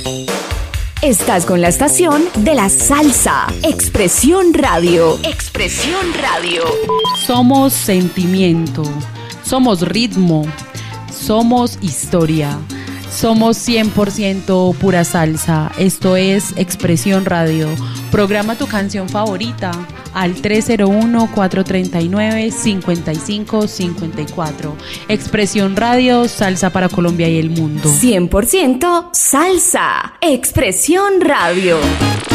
Estás con la estación de la salsa. Expresión Radio. Expresión Radio. Somos sentimiento, somos ritmo, somos historia, somos 100% pura salsa. Esto es Expresión Radio. Programa tu canción favorita al 301-439-5554. Expresión Radio, salsa para Colombia y el mundo. 100% salsa. Expresión Radio.